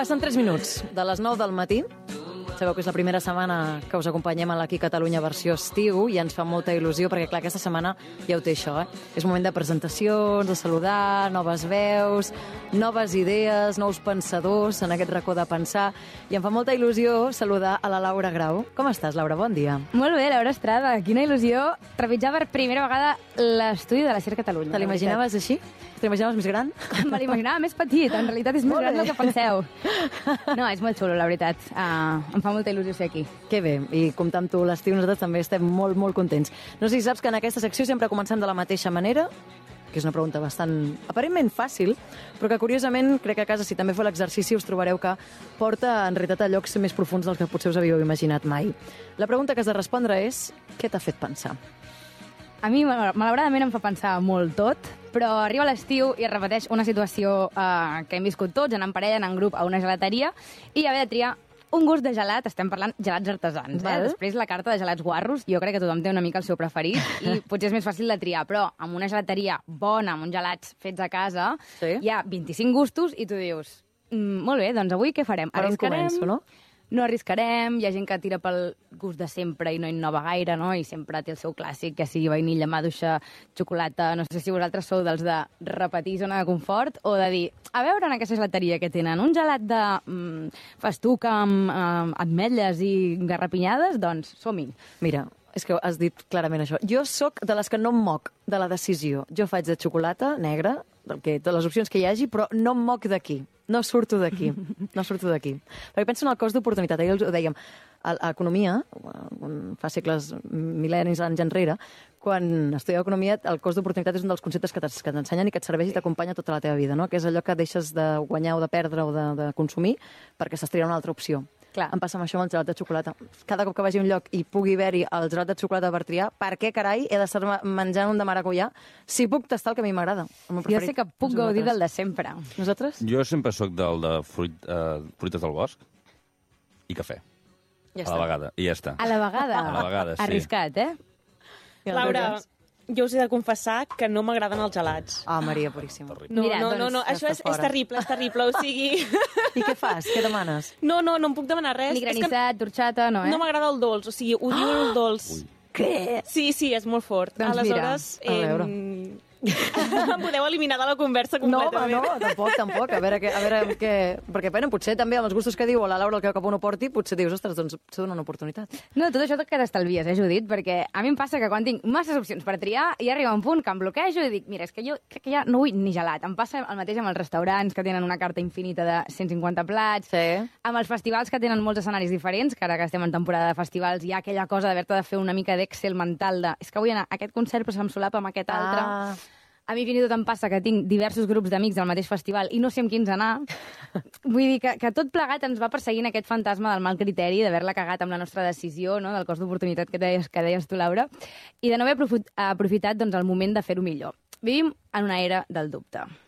Passen 3 minuts de les 9 del matí. Sabeu que és la primera setmana que us acompanyem a l'Aquí Catalunya versió estiu i ens fa molta il·lusió perquè, clar, aquesta setmana ja ho té això, És moment de presentacions, de saludar, noves veus, noves idees, nous pensadors en aquest racó de pensar. I em fa molta il·lusió saludar a la Laura Grau. Com estàs, Laura? Bon dia. Molt bé, Laura Estrada. Quina il·lusió trepitjar per primera vegada l'estudi de la SER Catalunya. Te l'imaginaves així? Te l'imaginaves més gran? Me l'imaginava més petit. En realitat és més gran del que penseu. No, és molt xulo, la veritat. Em fa molta il·lusió ser aquí. Que bé, i comptar amb tu l'estiu, nosaltres també estem molt, molt contents. No sé si saps que en aquesta secció sempre comencem de la mateixa manera, que és una pregunta bastant, aparentment fàcil, però que curiosament, crec que a casa, si també feu l'exercici, us trobareu que porta en realitat a llocs més profuns dels que potser us havíeu imaginat mai. La pregunta que has de respondre és: què t'ha fet pensar? A mi, malauradament, em fa pensar molt tot, però arriba l'estiu i es repeteix una situació que hem viscut tots, en parella, en grup, a una gelateria, i haver de triar un gust de gelat, estem parlant gelats artesans. Després la carta de gelats guarros, jo crec que tothom té una mica el seu preferit i potser és més fàcil de triar, però amb una gelateria bona, amb uns gelats fets a casa, hi ha 25 gustos i tu dius, molt bé, doncs avui què farem? Per on començo, no? No arriscarem, hi ha gent que tira pel gust de sempre i no innova gaire, no? I sempre té el seu clàssic, que sigui vainilla, maduixa, xocolata. No sé si vosaltres sou dels de repetir zona de confort o de dir, a veure en aquesta gelateria que tenen un gelat de festuca amb ametlles i garrapinyades, doncs som-hi. Mira, és que has dit clarament això. Jo sóc de les que no em moc de la decisió. Jo faig de xocolata negra, de les opcions que hi hagi, però no em moc d'aquí. No surto d'aquí. No surto d'aquí. Perquè penso en el cost d'oportunitat. Ahir ho dèiem, a economia, fa segles, mil·lennis, anys enrere, quan estudiava economia, el cost d'oportunitat és un dels conceptes que t'ensenyen i que et serveix i t'acompanya tota la teva vida, no? Que és allò que deixes de guanyar o de perdre o de consumir perquè s'has triat una altra opció. Clar. Em passa amb això amb el gelat de xocolata. Cada cop que vagi a un lloc i pugui haver-hi el gelat de xocolata per triar, per què, carai, he d'estar menjant un de maracuyà si puc tastar el que a mi m'agrada? Jo sé que puc gaudir del de sempre. Nosaltres? Jo sempre sóc del de fruites del bosc i cafè. Ja a la vegada. I ja està. A la vegada? A la vegada, sí. Arriscat, Laura, jo us he de confessar que no m'agraden els gelats. Ah, Maria Puríssima. No, això és terrible, o sigui... I què fas? Què demanes? No em puc demanar res. Ni granissat, torxata, no, No m'agrada el dolç, o sigui, odio el dolç. Ui. Què? Sí, és molt fort. Doncs aleshores, mira, a veure. Em podeu eliminar de la conversa completament. No, tampoc. A veure què... Perquè, bueno, potser també amb els gustos que diu la Laura, el que cap un ho porti, potser dius, ostres, doncs s'ha donat una oportunitat. No, tot això que t'estalvies, Judit, perquè a mi em passa que quan tinc masses opcions per triar, i arriba un punt que em bloquejo i dic, mira, és que jo crec que ja no vull ni gelat. Em passa el mateix amb els restaurants, que tenen una carta infinita de 150 plats, amb els festivals que tenen molts escenaris diferents, que ara que estem en temporada de festivals hi ha aquella cosa d'haver-te de fer una mica d'Excel mental de, és que vull anar a aquest concert però se'm solapa amb aquest altre. A mi fins i tot em passa que tinc diversos grups d'amics del mateix festival i no sé amb quins anar. Vull dir que tot plegat ens va perseguint aquest fantasma del mal criteri, d'haver-la cagat amb la nostra decisió, no? Del cost d'oportunitat que deies tu, Laura, i de no haver aprofitat doncs, el moment de fer-ho millor. Vivim en una era del dubte.